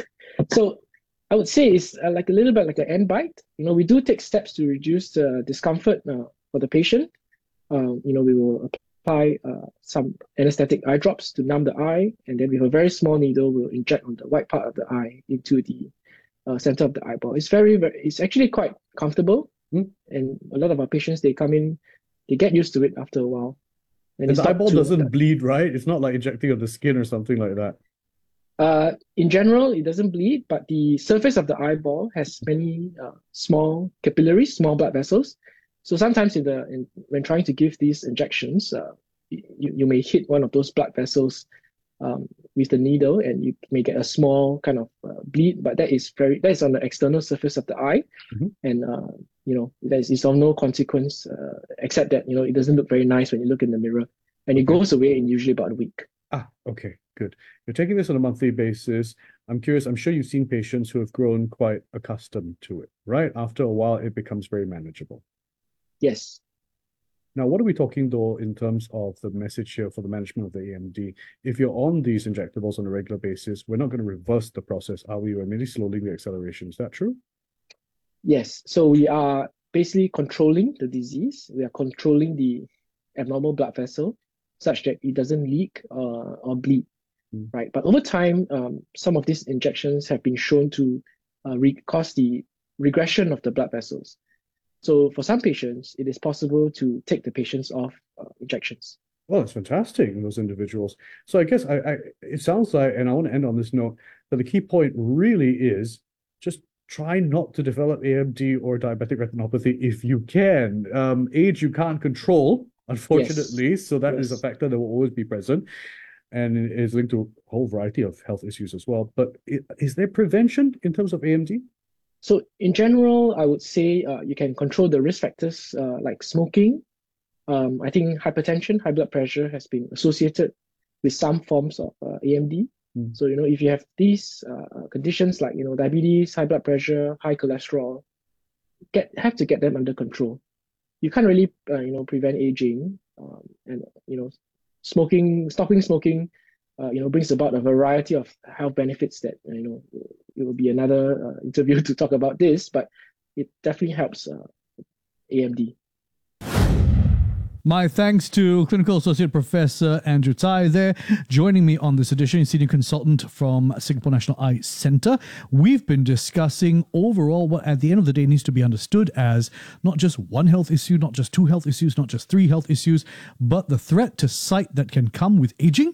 So I would say it's uh, like a little bit like an end bite. You know, we do take steps to reduce the discomfort uh, for the patient. Um, you know, we will apply uh, some anesthetic eye drops to numb the eye, and then with a very small needle, we'll inject on the white part of the eye into the uh, center of the eyeball. It's very, very, it's actually quite comfortable. Mm. And a lot of our patients, they come in, they get used to it after a while. And it's the not eyeball too- doesn't bleed, right? It's not like injecting on the skin or something like that. Uh, in general, it doesn't bleed, but the surface of the eyeball has many uh, small capillaries, small blood vessels. So sometimes in the in, when trying to give these injections, uh, you, you may hit one of those blood vessels um, with the needle, and you may get a small kind of uh, bleed. But that is very that is on the external surface of the eye, Mhm. and uh, you know that is it's of no consequence, uh, except that you know it doesn't look very nice when you look in the mirror, and it Okay. goes away in usually about a week. Ah, okay, good. You're taking this on a monthly basis. I'm curious, I'm sure you've seen patients who have grown quite accustomed to it, right? After a while, it becomes very manageable. Yes. Now, what are we talking though in terms of the message here for the management of the A M D? If you're on these injectables on a regular basis, we're not going to reverse the process, are we? We're merely slowing the acceleration. Is that true? Yes, so we are basically controlling the disease. We are controlling the abnormal blood vessel such that it doesn't leak uh, or bleed, Mm. right? But over time, um, some of these injections have been shown to uh, re- cause the regression of the blood vessels. So for some patients, it is possible to take the patients off uh, injections. Well, that's fantastic in those individuals. So I guess I, I it sounds like, and I want to end on this note, that the key point really is just try not to develop A M D or diabetic retinopathy if you can. Um, age you can't control, unfortunately, so that is a Yes. factor that will always be present, and it is linked to a whole variety of health issues as well. But i- is there prevention in terms of A M D? So in general, I would say uh, you can control the risk factors uh, like smoking, um, I think hypertension, high blood pressure has been associated with some forms of uh, A M D. Mm. So, you know, if you have these uh, conditions like, you know, diabetes, high blood pressure, high cholesterol, get have to get them under control. You can't really, uh, you know, prevent aging, um, and, you know, smoking, stopping smoking, uh, you know, brings about a variety of health benefits that, you know, it will be another uh, interview to talk about this, but it definitely helps uh, A M D. My thanks to Clinical Associate Professor Andrew Tai there. Joining me on this edition is Senior Consultant from Singapore National Eye Centre. We've been discussing overall what at the end of the day needs to be understood as not just one health issue, not just two health issues, not just three health issues, but the threat to sight that can come with aging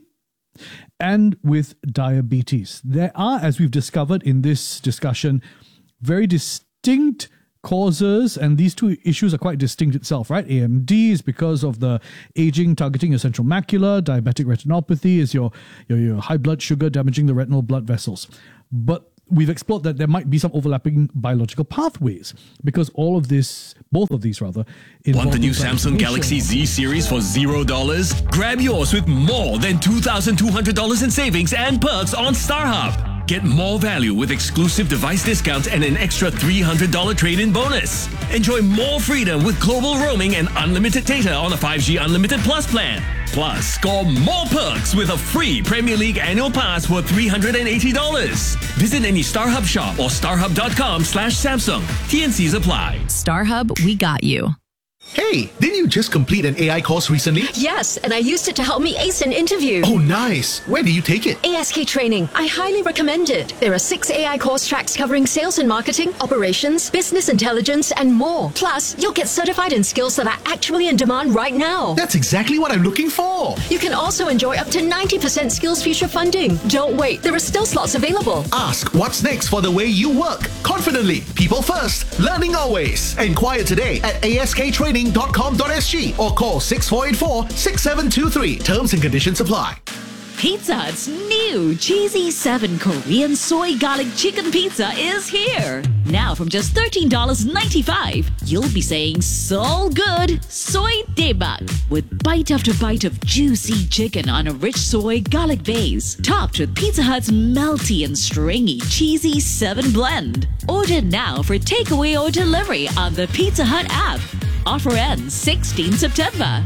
and with diabetes. There are, as we've discovered in this discussion, very distinct causes, and these two issues are quite distinct itself, right? A M D is because of the aging targeting your central macula. Diabetic retinopathy is your, your, your high blood sugar damaging the retinal blood vessels. But we've explored that there might be some overlapping biological pathways because all of this, both of these rather, want the new Samsung Galaxy Z series for zero dollars? Grab yours with more than two thousand two hundred dollars in savings and perks on StarHub. Get more value with exclusive device discounts and an extra three hundred dollars trade-in bonus. Enjoy more freedom with global roaming and unlimited data on a five G Unlimited Plus plan. Plus, score more perks with a free Premier League annual pass worth three hundred eighty dollars. Visit any StarHub shop or starhub.com slash Samsung. T N Cs apply. StarHub, we got you. Hey, didn't you just complete an A I course recently? Yes, and I used it to help me ace an interview. Oh, nice. Where did you take it? A S K Training. I highly recommend it. There are six A I course tracks covering sales and marketing, operations, business intelligence, and more. Plus, you'll get certified in skills that are actually in demand right now. That's exactly what I'm looking for. You can also enjoy up to ninety percent Skills Future funding. Don't wait. There are still slots available. Ask what's next for the way you work. Confidently. People first. Learning always. Inquire today at A S K training dot com dot s g or call six four eight four, six seven two three. Terms and conditions apply. Pizza Hut's new Cheesy seven Korean Soy Garlic Chicken Pizza is here. Now from just thirteen dollars and ninety-five cents, you'll be saying so good, soy daebak, with bite after bite of juicy chicken on a rich soy garlic base, topped with Pizza Hut's melty and stringy Cheesy seven blend. Order now for takeaway or delivery on the Pizza Hut app. Offer ends sixteenth September.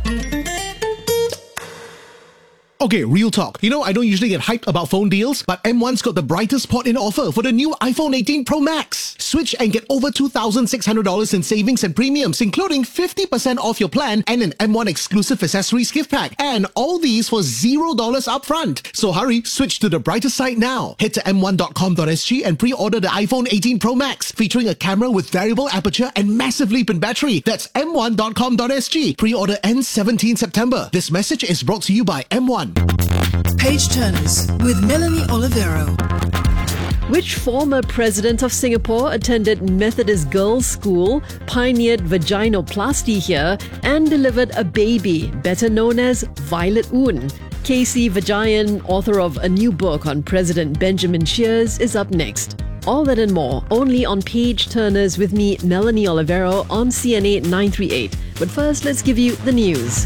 Okay, real talk. You know, I don't usually get hyped about phone deals, but M one's got the brightest spot in offer for the new iPhone eighteen Pro Max. Switch and get over two thousand six hundred dollars in savings and premiums, including fifty percent off your plan and an M one exclusive accessories gift pack. And all these for zero dollars upfront. So hurry, switch to the brightest side now. Head to m one dot com dot s g and pre-order the iPhone eighteen Pro Max, featuring a camera with variable aperture and massive leap in battery. That's m one dot com dot s g. Pre-order ends seventeenth September. This message is brought to you by M one. Page Turners with Melanie Olivero. Which former president of Singapore attended Methodist Girls' School, pioneered vaginoplasty here, and delivered a baby, better known as Violet Oon? Casey Vajayan, author of a new book on President Benjamin Sheares, is up next. All that and more, only on Page Turners with me, Melanie Olivero, on C N A nine thirty-eight. But first, let's give you the news.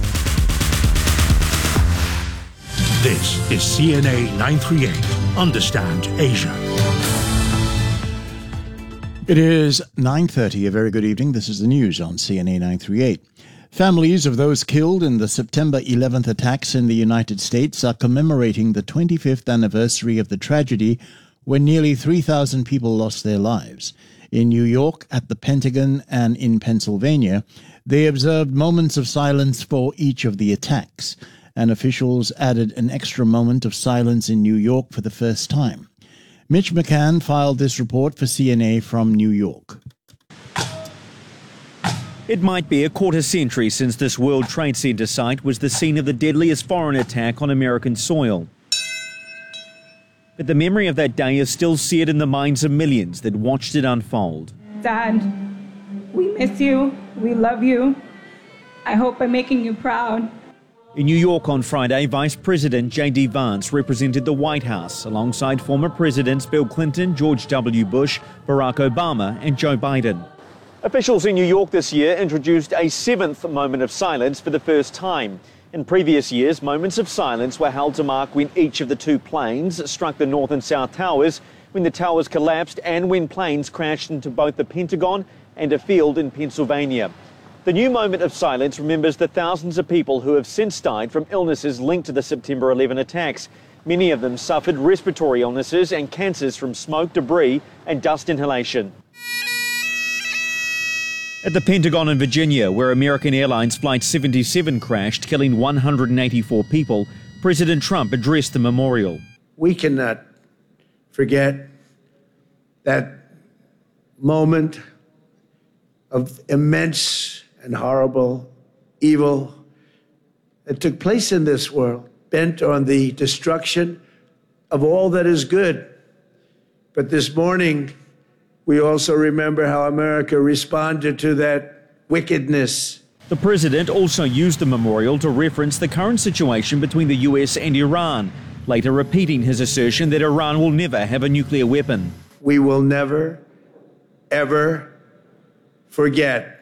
This is C N A nine thirty-eight. Understand Asia. It is nine thirty. A very good evening. This is the news on C N A nine thirty-eight. Families of those killed in the September eleventh attacks in the United States are commemorating the twenty-fifth anniversary of the tragedy when nearly three thousand people lost their lives. In New York, at the Pentagon, and in Pennsylvania, they observed moments of silence for each of the attacks, and officials added an extra moment of silence in New York for the first time. Mitch McCann filed this report for C N A from New York. It might be a quarter century since this World Trade Center site was the scene of the deadliest foreign attack on American soil. But the memory of that day is still seared in the minds of millions that watched it unfold. Dad, we miss you. We love you. I hope I'm making you proud. In New York on Friday, Vice President J D Vance represented the White House alongside former Presidents Bill Clinton, George W. Bush, Barack Obama, and Joe Biden. Officials in New York this year introduced a seventh moment of silence for the first time. In previous years, moments of silence were held to mark when each of the two planes struck the North and South Towers, when the towers collapsed, and when planes crashed into both the Pentagon and a field in Pennsylvania. The new moment of silence remembers the thousands of people who have since died from illnesses linked to the September eleven attacks. Many of them suffered respiratory illnesses and cancers from smoke, debris and dust inhalation. At the Pentagon in Virginia, where American Airlines Flight seventy-seven crashed, killing one hundred eighty-four people, President Trump addressed the memorial. We cannot forget that moment of immense and horrible evil that took place in this world, bent on the destruction of all that is good. But this morning, we also remember how America responded to that wickedness. The president also used the memorial to reference the current situation between the U S and Iran, later repeating his assertion that Iran will never have a nuclear weapon. We will never, ever forget